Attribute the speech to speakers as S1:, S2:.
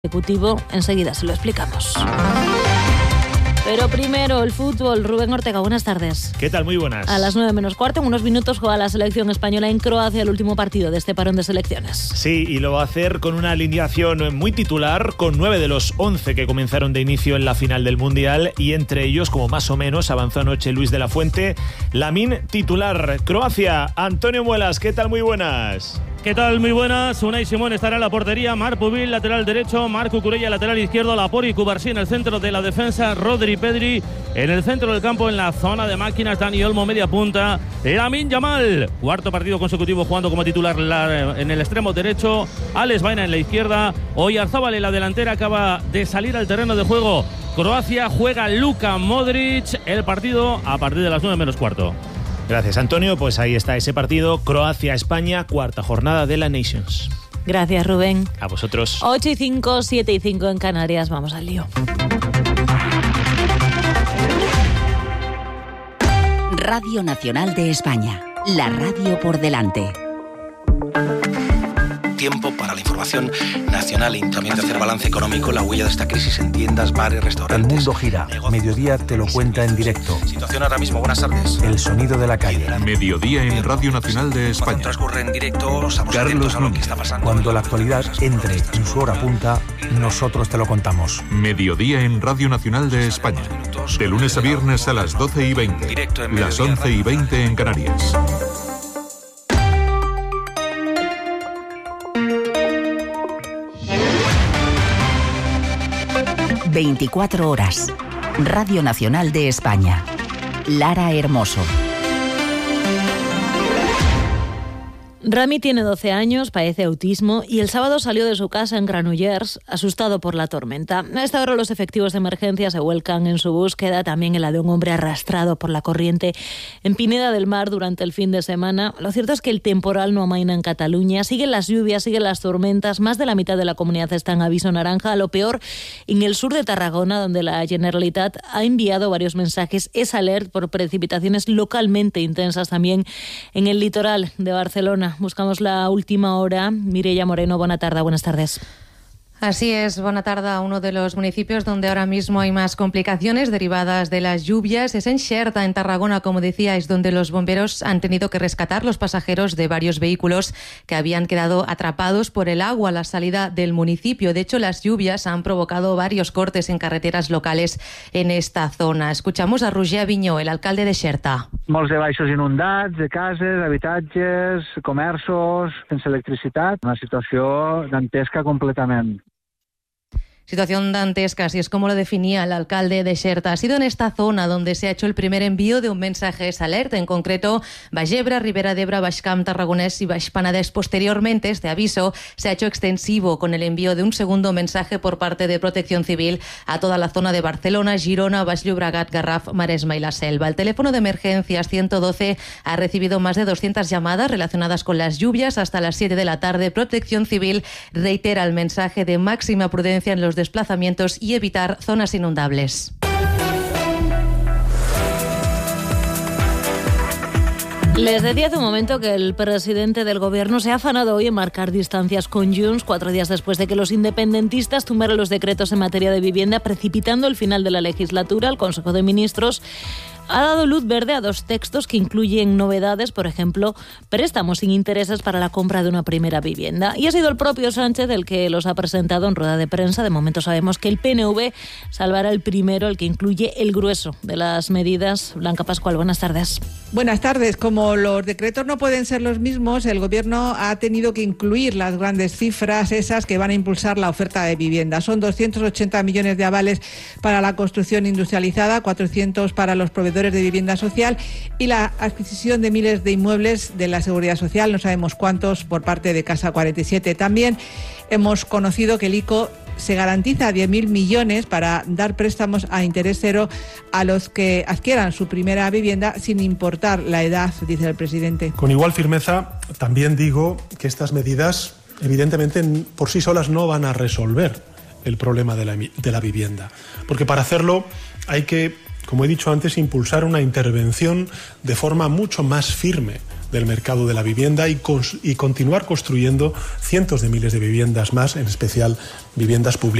S1: Ejecutivo, enseguida se lo explicamos. Pero primero el fútbol. Rubén Ortega, buenas tardes.
S2: ¿Qué tal? Muy buenas.
S1: A las 9 menos cuarto, en unos minutos, juega la selección española en Croacia, el último partido de este parón de selecciones.
S2: Sí, y lo va a hacer con una alineación muy titular, con 9 de los 11 que comenzaron de inicio en la final del Mundial, y entre ellos, como más o menos avanzó anoche Luis de la Fuente, Lamín titular. Croacia, Antonio Muelas, ¿qué tal? Muy buenas.
S3: ¿Qué tal? Muy buenas. Unai Simón estará en la portería, Marc Pubil lateral derecho, Marc Cucurella lateral izquierdo, Laporte y Cubarsí en el centro de la defensa, Rodri Pedri en el centro del campo, en la zona de máquinas, Dani Olmo media punta, Lamine Yamal, cuarto partido consecutivo jugando como titular en el extremo derecho, Alex Baena en la izquierda, Oyarzábal en la delantera, acaba de salir al terreno de juego Croacia, juega Luka Modric, el partido a partir de las 9 menos cuarto.
S2: Gracias, Antonio. Pues ahí está ese partido, Croacia-España, cuarta jornada de la Nations.
S1: Gracias, Rubén.
S2: A vosotros.
S1: 8:05, 7:05 en Canarias. Vamos al lío.
S4: Radio Nacional de España. La radio por delante.
S5: Tiempo para la información nacional y también de hacer balance económico, la huella de esta crisis en tiendas, bares, restaurantes.
S6: El mundo gira. Mediodía te lo cuenta en directo.
S5: Situación ahora mismo, buenas tardes.
S6: El sonido de la calle.
S7: Mediodía en Radio Nacional de España.
S5: Transcurre en directo, estamos atentos a lo que está pasando.
S6: Cuando la actualidad entre en su hora punta, nosotros te lo contamos.
S7: Mediodía en Radio Nacional de España. De lunes a viernes a las 12:20. Las 11:20 en Canarias.
S4: 24 horas. Radio Nacional de España. Lara Hermoso.
S1: Rami tiene 12 años, padece autismo y el sábado salió de su casa en Granollers asustado por la tormenta. A esta hora los efectivos de emergencia se vuelcan en su búsqueda, también en la de un hombre arrastrado por la corriente en Pineda del Mar durante el fin de semana. Lo cierto es que el temporal no amaina en Cataluña, siguen las lluvias, siguen las tormentas, más de la mitad de la comunidad está en aviso naranja, lo peor en el sur de Tarragona, donde la Generalitat ha enviado varios mensajes, es alert por precipitaciones localmente intensas también en el litoral de Barcelona. Buscamos la última hora. Mireia Moreno, buena tarde, buenas tardes.
S8: Así es, buena tarde. Uno de los municipios donde ahora mismo hay más complicaciones derivadas de las lluvias es en Xerta, en Tarragona, como decíais, donde los bomberos han tenido que rescatar los pasajeros de varios vehículos que habían quedado atrapados por el agua a la salida del municipio. De hecho, las lluvias han provocado varios cortes en carreteras locales en esta zona. Escuchamos a Roger Avinyó, el alcalde de Xerta.
S9: Molts de baixos inundats, de cases, habitatges, comerços, sense electricitat. Una situació dantesca completament.
S8: Situación dantesca, así es como lo definía el alcalde de Xerta. Ha sido en esta zona donde se ha hecho el primer envío de un mensaje alerta, en concreto Baix Ebre, Ribera d'Ebre, Baix Camp, Tarragonés y Baix Penedès. Posteriormente, este aviso se ha hecho extensivo con el envío de un segundo mensaje por parte de Protección Civil a toda la zona de Barcelona, Girona, Baix Llobregat, Garraf, Maresma y la Selva. El teléfono de emergencias 112 ha recibido más de 200 llamadas relacionadas con las lluvias. Hasta las 7 de la tarde, Protección Civil reitera el mensaje de máxima prudencia en los desplazamientos y evitar zonas inundables.
S1: Les decía hace un momento que el presidente del gobierno se ha afanado hoy en marcar distancias con Junts 4 días después de que los independentistas tumbaron los decretos en materia de vivienda, precipitando el final de la legislatura. El Consejo de Ministros ha dado luz verde a 2 textos que incluyen novedades, por ejemplo, préstamos sin intereses para la compra de una primera vivienda. Y ha sido el propio Sánchez el que los ha presentado en rueda de prensa. De momento sabemos que el PNV salvará el primero, el que incluye el grueso de las medidas. Blanca Pascual, buenas tardes.
S10: Buenas tardes. Como los decretos no pueden ser los mismos, el Gobierno ha tenido que incluir las grandes cifras, esas que van a impulsar la oferta de vivienda. Son 280 millones de avales para la construcción industrializada, 400 para los proveedores de vivienda social y la adquisición de miles de inmuebles de la Seguridad Social, no sabemos cuántos, por parte de Casa 47. También hemos conocido que el ICO se garantiza 10.000 millones para dar préstamos a interés cero a los que adquieran su primera vivienda sin importar la edad, dice el presidente.
S11: Con igual firmeza, también digo que estas medidas, evidentemente, por sí solas no van a resolver el problema de la vivienda, porque para hacerlo hay que, como he dicho antes, impulsar una intervención de forma mucho más firme del mercado de la vivienda y continuar construyendo cientos de miles de viviendas más, en especial viviendas públicas